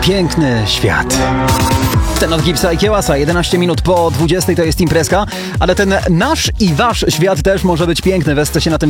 piękny świat. Ten od Gipsa i Kiełasa, 11 minut po 20 to jest imprezka, ale ten nasz i wasz świat też może być piękny. Weźcie się na tym